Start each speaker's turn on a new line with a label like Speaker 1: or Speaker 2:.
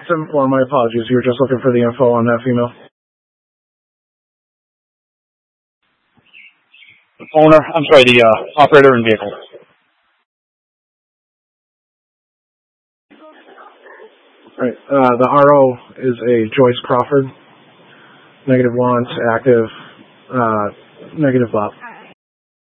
Speaker 1: 7-4, my apologies. You were just looking for the info on that female.
Speaker 2: The operator and vehicle.
Speaker 1: Right. The RO is a Joyce Crawford. -1, active, -Bob.